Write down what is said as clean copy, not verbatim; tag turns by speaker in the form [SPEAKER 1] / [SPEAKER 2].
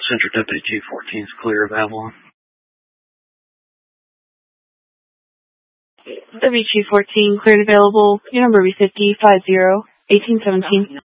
[SPEAKER 1] Central Deputy G14 is clear of Avalon.
[SPEAKER 2] WG14, cleared available. Your number will be 50-50-1817.